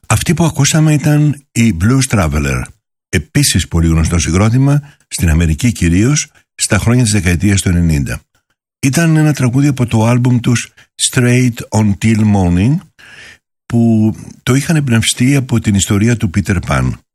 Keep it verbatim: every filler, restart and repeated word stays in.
Αυτή που ακούσαμε ήταν η Blues Traveler, επίσης πολύ γνωστό συγκρότημα, στην Αμερική κυρίως, στα χρόνια της δεκαετίας του ενενήντα. Ήταν ένα τραγούδι από το άλμπουμ τους Straight on Till Morning, που το είχαν εμπνευστεί από την ιστορία του Peter Pan.